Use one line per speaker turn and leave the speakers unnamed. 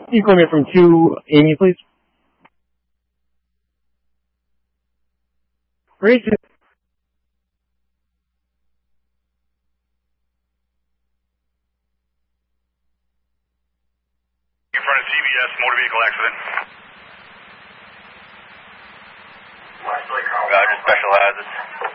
You call me from 2 Amy, please. Great.
In front of CBS, motor vehicle accident. Roger, special hazards.